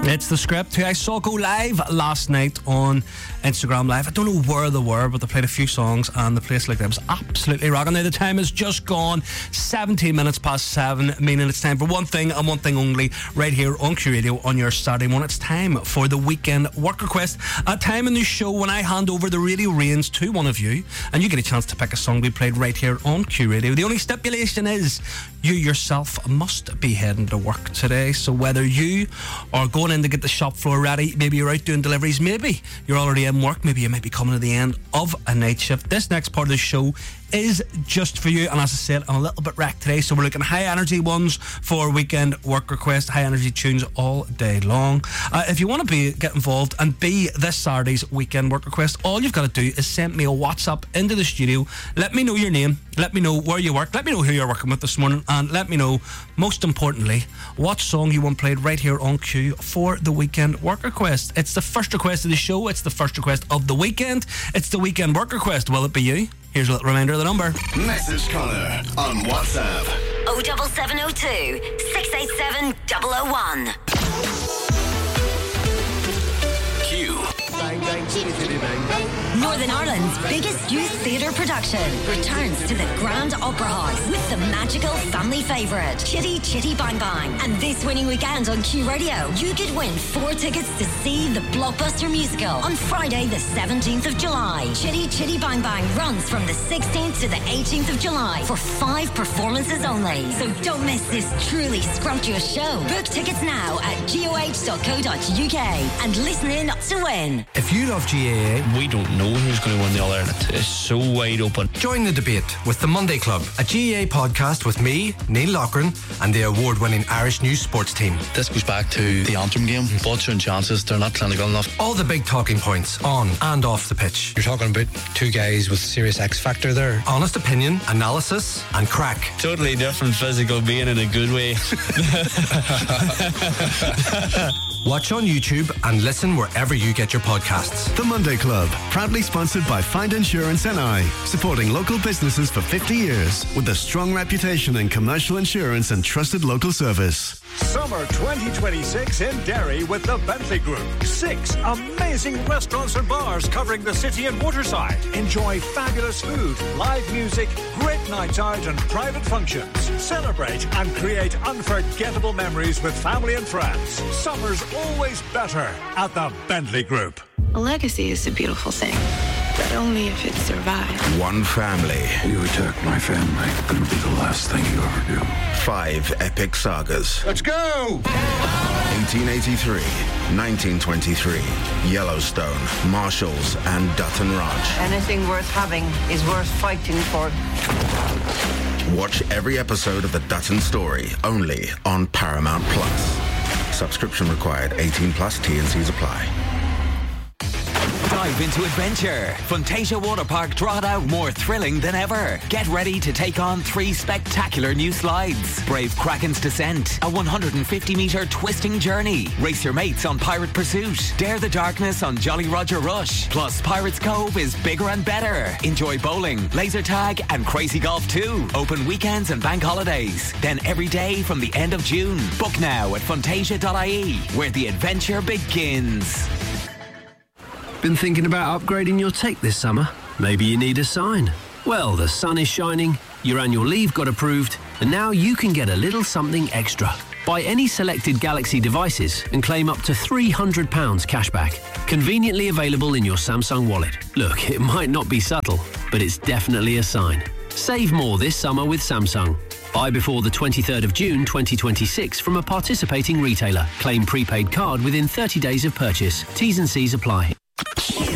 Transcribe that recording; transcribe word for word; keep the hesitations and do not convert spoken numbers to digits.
It's The Script, who I saw go live last night on Instagram Live. I don't know where they were, but they played a few songs and the place like that was absolutely rocking. Now the time has just gone seventeen minutes past seven, meaning it's time for one thing and one thing only right here on Q Radio on your Saturday morning. It's time for the Weekend Work Request, a time in the show when I hand over the radio reins to one of you and you get a chance to pick a song to be played right here on Q Radio. The only stipulation is you yourself must be heading to work today, so whether you are going in to get the shop floor ready, maybe you're out doing deliveries, maybe you're already in work, maybe you might be coming to the end of a night shift, this next part of the show is just for you. And as I said, I'm a little bit wrecked today, so we're looking high energy ones for Weekend Work Request, high energy tunes all day long. Uh, if you want to be get involved and be this Saturday's Weekend Work Request, all you've got to do is send me a WhatsApp into the studio. Let me know your name, let me know where you work, let me know who you're working with this morning, and let me know, most importantly, what song you want played right here on Q for the Weekend Work Request. It's the first request of the show, it's the first request of the weekend, it's the Weekend Work Request. Will it be you? Here's a little reminder of the number. Message Connor on WhatsApp. oh seven seven oh two, six eight seven, double oh one. Q. Northern Ireland's biggest youth theatre production returns to the Grand Opera House with the magical family favourite, Chitty Chitty Bang Bang. And this winning weekend on Q Radio, you could win four tickets to see the blockbuster musical on Friday the seventeenth of July. Chitty Chitty Bang Bang runs from the sixteenth to the eighteenth of July for five performances only. So don't miss this truly scrumptious show. Book tickets now at goh dot co dot uk and listen in to win. If you love G A A, we don't know who's going to win the All Ireland. It's so wide open. Join the debate with the Monday Club, a G A A podcast with me, Neil Loughran, and the award-winning Irish News sports team. This goes back to the Antrim game. Butcher and chances, they're not clinical enough. All the big talking points on and off the pitch. You're talking about two guys with serious X factor there. Honest opinion, analysis, and crack. Totally different physical being in a good way. Watch on YouTube and listen wherever you get your podcasts. The Monday Club, proudly sponsored by Find Insurance N I, supporting local businesses for fifty years with a strong reputation in commercial insurance and trusted local service. Summer twenty twenty-six in Derry with the Bentley Group. Six amazing restaurants and bars covering the city and waterside. Enjoy fabulous food, live music, great nights out and private functions. Celebrate and create unforgettable memories with family and friends. Summer's always better at the Bentley Group. A legacy is a beautiful thing, but only if it survives. One family. You attack my family, gonna be the last thing you ever do. Five epic sagas. Let's go! eighteen eighty-three, nineteen twenty-three, Yellowstone, Marshalls, and Dutton Ranch. Anything worth having is worth fighting for. Watch every episode of The Dutton Story, only on Paramount Plus. Subscription required. eighteen plus. T and C's apply. Dive into adventure. Fantasia Water Park Drogheda more thrilling than ever. Get ready to take on three spectacular new slides. Brave Kraken's Descent, a one hundred fifty metre twisting journey. Race your mates on Pirate Pursuit. Dare the darkness on Jolly Roger Rush. Plus, Pirates Cove is bigger and better. Enjoy bowling, laser tag and crazy golf too. Open weekends and bank holidays. Then every day from the end of June. Book now at fantasia dot I E, where the adventure begins. Been thinking about upgrading your tech this summer? Maybe you need a sign. Well, the sun is shining, your annual leave got approved, and now you can get a little something extra. Buy any selected Galaxy devices and claim up to three hundred pounds cashback. Conveniently available in your Samsung wallet. Look, it might not be subtle, but it's definitely a sign. Save more this summer with Samsung. Buy before the twenty-third of June twenty twenty-six from a participating retailer. Claim prepaid card within thirty days of purchase. T's and C's apply.